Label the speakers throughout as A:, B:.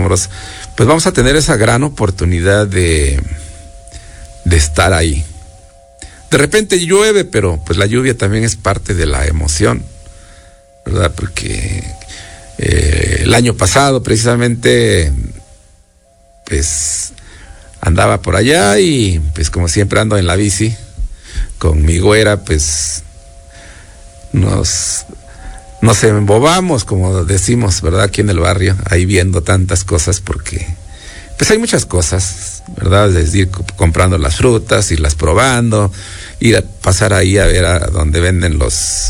A: Matamoros, pues vamos a tener esa gran oportunidad de estar ahí. De repente llueve, pero pues la lluvia también es parte de la emoción, ¿verdad? Porque el año pasado precisamente pues andaba por allá y pues como siempre ando en la bici con mi güera, pues nos embobamos, como decimos, ¿verdad? Aquí en el barrio, ahí viendo tantas cosas, porque pues hay muchas cosas, ¿verdad? Es decir, comprando las frutas, irlas probando, ir a pasar ahí a ver a donde venden los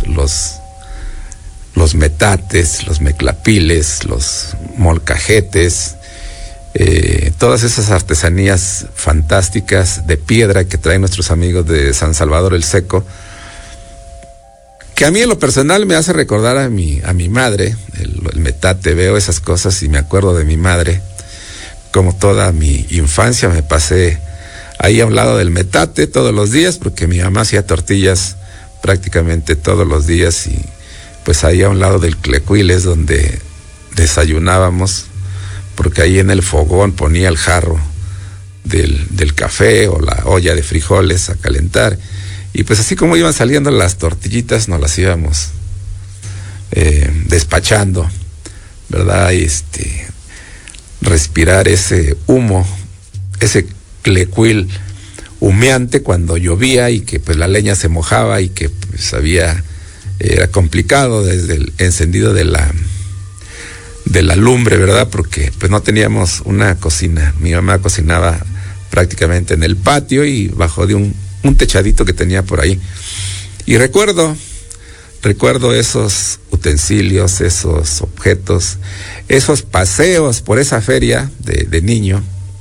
A: metates, los meclapiles, los molcajetes, todas esas artesanías fantásticas de piedra que traen nuestros amigos de San Salvador el Seco, que a mí en lo personal me hace recordar a mi madre, el metate. Veo esas cosas y me acuerdo de mi madre, como toda mi infancia me pasé ahí a un lado del metate todos los días, porque mi mamá hacía tortillas prácticamente todos los días, y pues ahí a un lado del Clecuil es donde desayunábamos, porque ahí en el fogón ponía el jarro del café o la olla de frijoles a calentar, y pues así como iban saliendo las tortillitas nos las íbamos despachando, ¿verdad? Y respirar ese humo, ese Clecuil humeante cuando llovía y que pues la leña se mojaba y que pues era complicado desde el encendido de la lumbre, ¿verdad? Porque pues no teníamos una cocina. Mi mamá cocinaba prácticamente en el patio y bajo de un techadito que tenía por ahí. Y recuerdo esos utensilios, esos objetos, esos paseos por esa feria de niño,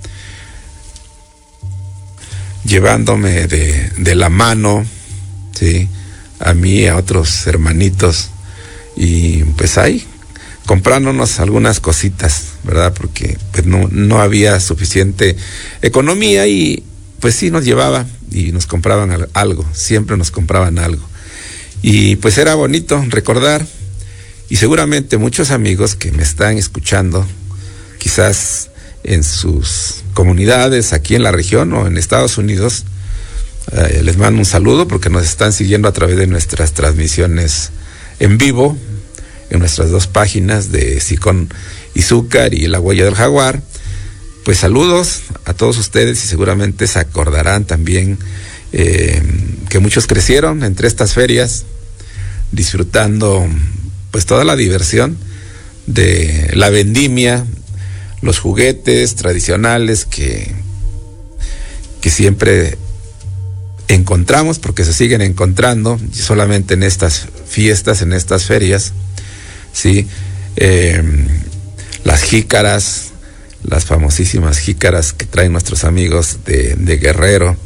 A: llevándome de la mano, ¿sí?, a mí y a otros hermanitos, y pues ahí comprándonos algunas cositas, ¿verdad? Porque pues no había suficiente economía, y pues sí nos llevaba y nos compraban algo, siempre nos compraban algo. Y pues era bonito recordar, y seguramente muchos amigos que me están escuchando, quizás en sus comunidades aquí en la región o en Estados Unidos, les mando un saludo porque nos están siguiendo a través de nuestras transmisiones en vivo, en nuestras dos páginas de Sicón Izúcar y La Huella del Jaguar. Pues saludos a todos ustedes, y seguramente se acordarán también que muchos crecieron entre estas ferias, disfrutando pues toda la diversión de la vendimia, los juguetes tradicionales que siempre encontramos, porque se siguen encontrando solamente en estas fiestas, en estas ferias, ¿sí? Las jícaras, las famosísimas jícaras que traen nuestros amigos de Guerrero,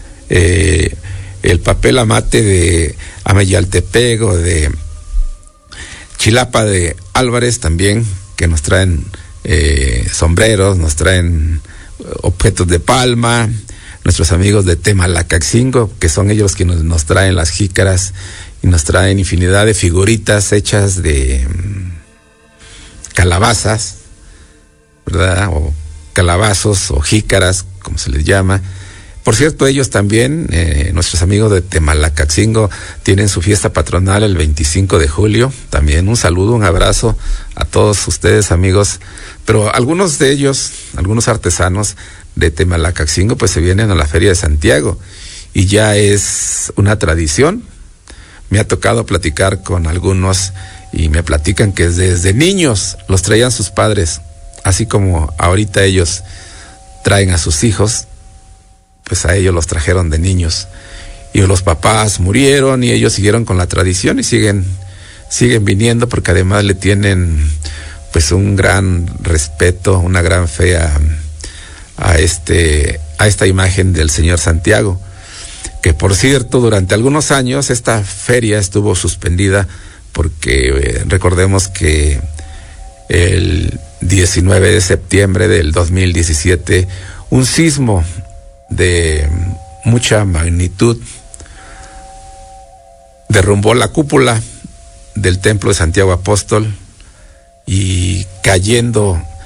A: el papel amate de Ameyaltepec o de Chilapa de Álvarez también, que nos traen sombreros, nos traen objetos de palma. Nuestros amigos de Temalacaxingo, que son ellos quienes nos traen las jícaras y nos traen infinidad de figuritas hechas de calabazas, ¿verdad? O calabazos o jícaras, como se les llama. Por cierto, ellos también, nuestros amigos de Temalacaxingo, tienen su fiesta patronal el 25 de julio. También un saludo, un abrazo a todos ustedes, amigos. Pero algunos de ellos, algunos artesanos de Temalacaxingo, pues se vienen a la Feria de Santiago, y ya es una tradición. Me ha tocado platicar con algunos y me platican que desde niños los traían sus padres, así como ahorita ellos traen a sus hijos, pues a ellos los trajeron de niños, y los papás murieron y ellos siguieron con la tradición y siguen viniendo, porque además le tienen pues un gran respeto, una gran fe a esta imagen del señor Santiago, que por cierto durante algunos años esta feria estuvo suspendida porque recordemos que el 19 de septiembre del 2017 un sismo de mucha magnitud derrumbó la cúpula del templo de Santiago Apóstol, y cayendo